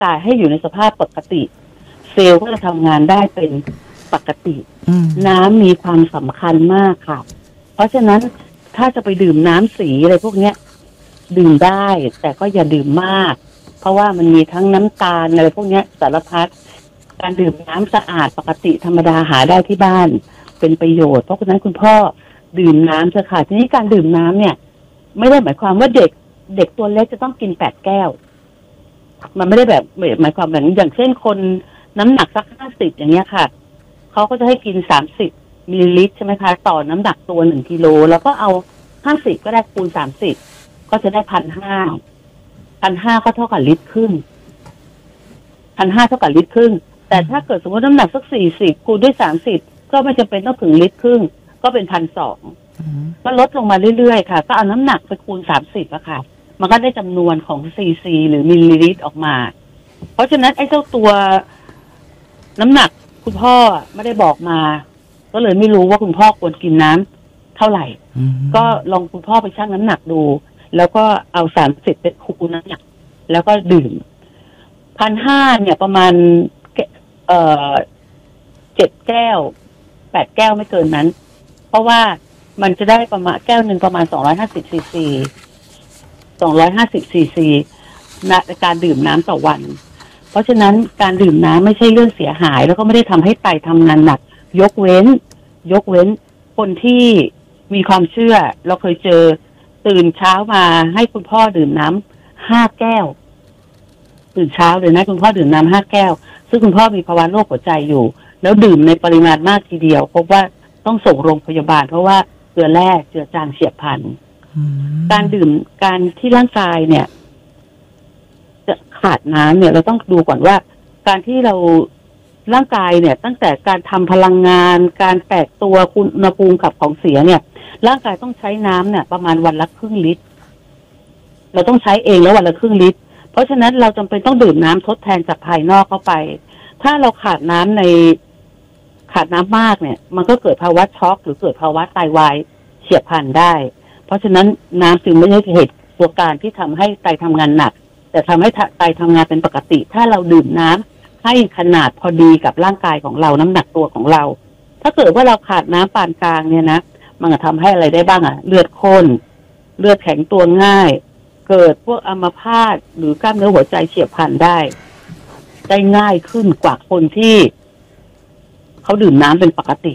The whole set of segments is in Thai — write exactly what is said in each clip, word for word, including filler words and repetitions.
กายให้อยู่ในสภาพปกติเซลล์ก็จะทำงานได้เป็นปกติน้ำมีความสำคัญมากค่ะเพราะฉะนั้นถ้าจะไปดื่มน้ำสีอะไรพวกเนี้ยดื่มได้แต่ก็อย่าดื่มมากเพราะว่ามันมีทั้งน้ำตาลอะไรพวกเนี้ยสารพัดการดื่มน้ำสะอาดปกติธรรมดาหาได้ที่บ้านเป็นประโยชน์เพราะฉะนั้นคุณพ่อดื่มน้ำเถอะค่ะทีนี้การดื่มน้ำเนี่ยไม่ได้หมายความว่าเด็กเด็กตัวเล็กจะต้องกินแปดแก้วมันไม่ได้แบบหมายความแบบนี้อย่างเช่นคนน้ำหนักสักห้าสิบอย่างเงี้ยค่ะเขาก็จะให้กินสามสิบมิลลิลิตรใช่ไหมคะต่อน้ำหนักตัวหนึ่งกิโลแล้วก็เอาห้าสิบก็ได้คูณสามสิบก็จะได้พันห้าพันห้าก็เท่ากับลิตรครึ่งพันห้าเท่ากับลิตรครึ่งแต่ถ้าเกิดสมมติน้ำหนักสักสี่สิบคูณด้วยสามสิบก็ไม่จำเป็นต้องถึงลิตรครึ่งก็เป็นพันสองก็ลดลงมาเรื่อยๆค่ะก็เอาน้ำหนักไปคูณสามสิบอะค่ะมันก็ได้จำนวนของซีซีหรือมิลลิลิตรออกมาเพราะฉะนั้นไอ้เจ้าตัวน้ำหนักคุณพ่อไม่ได้บอกมาก็เลยไม่รู้ว่าคุณพ่อควรกินน้ำเท่าไหร่ก็ลองคุณพ่อไปชั่งน้ำหนักดูแล้วก็เอาสามสิบเป็นคูณน้ำหนักแล้วก็ดื่มพันห้าเนี่ยประมาณเอ่อเจ็ดแก้วแปดแก้วไม่เกินนั้นเพราะว่ามันจะได้ประมาณแก้วหนึ่งประมาณสองร้อยห้าสิบซีซีสองร้อยห้าสิบซีซีในการดื่มน้ำต่อวันเพราะฉะนั้นการดื่มน้ำไม่ใช่เรื่องเสียหายแล้วก็ไม่ได้ทำให้ไตทำงานหนักยกเว้นยกเว้นคนที่มีความเชื่อเราเคยเจอตื่นเช้ามาให้คุณพ่อดื่มน้ำห้าแก้วตื่นเช้าเลยนะคุณพ่อดื่มน้ำห้าแก้วซึ่งคุณพ่อมีภาวะโรคหัวใจอยู่แล้วดื่มในปริมาณมากทีเดียวพบว่าต้องส่งโรงพยาบาลเพราะว่าเกลือแร่เจือจางเฉียบพลันการดื่มการที่ร่างกายเนี่ยจะขาดน้ำเนี่ยเราต้องดูก่อนว่าการที่เราร่างกายเนี่ยตั้งแต่การทำพลังงานการแตกตัวอุณหภูมิขับของเสียเนี่ยร่างกายต้องใช้น้ำเนี่ยประมาณวันละครึ่งลิตรเราต้องใช้เองแล้ววันละครึ่งลิตรเพราะฉะนั้นเราจำเป็นต้องดื่มน้ำทดแทนจากภายนอกเข้าไปถ้าเราขาดน้ำในขาดน้ำมากเนี่ยมันก็เกิดภาวะช็อกหรือเกิดภาวะไตวายเฉียบพลันได้เพราะฉะนั้นน้ำจึงไม่ใช่เหตุตัวการที่ทำให้ไตทำงานหนักแต่ทำให้ไตทำงานเป็นปกติถ้าเราดื่มน้ำให้ขนาดพอดีกับร่างกายของเราน้ำหนักตัวของเราถ้าเกิดว่าเราขาดน้ำปานกลางเนี่ยนะมันจะทำให้อะไรได้บ้างอ่ะเลือดข้นเลือดแข็งตัวง่ายเกิดพวกอัมพาตหรือกล้ามเนื้อหัวใจเฉียบพลันได้ได้ง่ายขึ้นกว่าคนที่เขาดื่มน้ำเป็นปกติ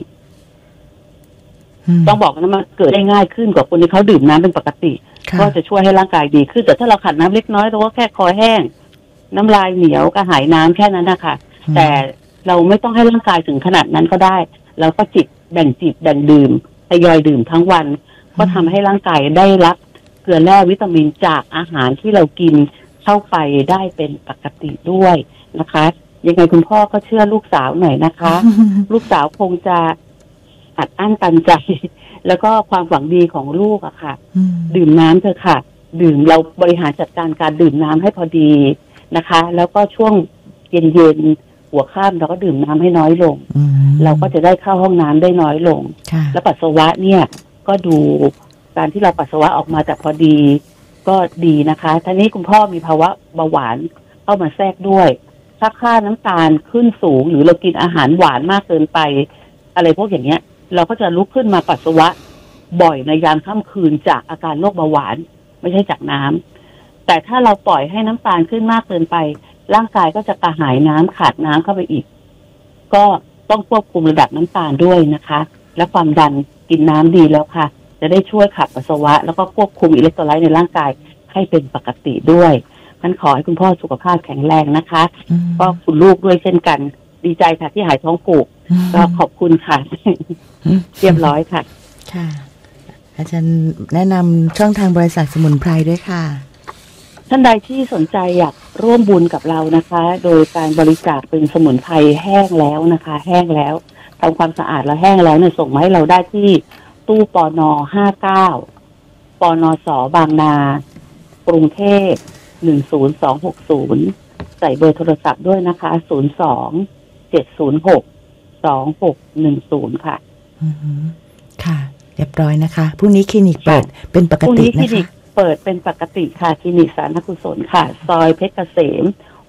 ต้องบอกนะมันเกิดได้ง่ายขึ้นกว่าคนที่เขาดื่มน้ำเป็นปกติก็จะช่วยให้ร่างกายดีขึ้นแต่ถ้าเราขาดน้ำเล็กน้อยเราก็แค่คอแห้งน้ำลายเหนียวกระหายน้ำแค่นั้นนะคะแต่เราไม่ต้องให้ร่างกายถึงขนาดนั้นก็ได้เราก็จิบแบ่งจิบแบ่งดื่มทยอยดื่มทั้งวันก็ทำให้ร่างกายได้รับเกลือแร่วิตามินจากอาหารที่เรากินเข้าไปได้เป็นปกติด้วยนะคะยังไงคุณพ่อก็เชื่อลูกสาวหน่อยนะคะ ลูกสาวคงจะอัดอั้นตันใจแล้วก็ความหวังดีของลูกอะค่ะดื่มน้ำเถอะค่ะดื่มเราบริหารจัดการการดื่มน้ำให้พอดีนะคะแล้วก็ช่วงเย็นๆหัวค่ำเราก็ดื่มน้ำให้น้อยลงเราก็จะได้เข้าห้องน้ำได้น้อยลงแล้วปัสสาวะเนี่ยก็ดูการที่เราปัสสาวะออกมาแต่พอดีก็ดีนะคะทีนี้คุณพ่อมีภาวะเบาหวานเข้ามาแทรกด้วยถ้าค่าน้ำตาลขึ้นสูงหรือเรากินอาหารหวานมากเกินไปอะไรพวกอย่างเงี้ยเราก็จะลุกขึ้นมาปัสสาวะบ่อยในยามค่ำคืนจากอาการโรคเบาหวานไม่ใช่จากน้ำแต่ถ้าเราปล่อยให้น้ำตาลขึ้นมากเกินไปร่างกายก็จะกระหายน้ำขาดน้ำเข้าไปอีกก็ต้องควบคุมระดับน้ำตาลด้วยนะคะและความดันกินน้ำดีแล้วค่ะจะได้ช่วยขับปัสสาวะแล้วก็ควบคุมอิเล็กโทรไลต์ในร่างกายให้เป็นปกติด้วยงั้นขอให้คุณพ่อสุขภาพแข็งแรงนะคะก็คุณลูกด้วยเช่นกันดีใจค่ะที่หายท้องผูกก็ขอบคุณค่ะเรียบร้อยค่ะค่ะอาจารย์แนะนำช่องทางบริษัทสมุนไพรด้วยค่ะท่านใดที่สนใจอยากร่วมบุญกับเรานะคะโดยการบริจาคเป็นสมุนไพรแห้งแล้วนะคะแห้งแล้วทำความสะอาดแล้วแห้งแล้วเนี่ยส่งมาให้เราได้ที่ตู้ปนห้าเก้าปนสบางนากรุงเทพหนึ่งศูนย์สองหกศูนย์ใส่เบอร์โทรศัพท์ด้วยนะคะศูนย์สองเจ็ดศูนย์หกสองหกหนึ่งศูนย์ค่ะค่ะเรียบร้อยนะคะพรุ่งนี้คลินิกเปิดเป็นปกตินะคะคลินิกเปิดเป็นปกติค่ะคลินิกสารกุศลค่ะซอยเพชรเกษม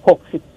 หกสิบ